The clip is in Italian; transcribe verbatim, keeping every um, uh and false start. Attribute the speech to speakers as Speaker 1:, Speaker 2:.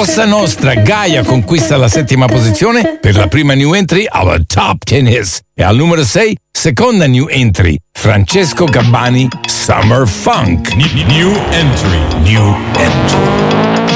Speaker 1: Cosa Nostra, Gaia conquista la settima posizione per la prima new entry alla Top dieci Hits. E al numero sei, seconda new entry, Francesco Gabbani, Summer Funk.
Speaker 2: New entry.
Speaker 1: New entry.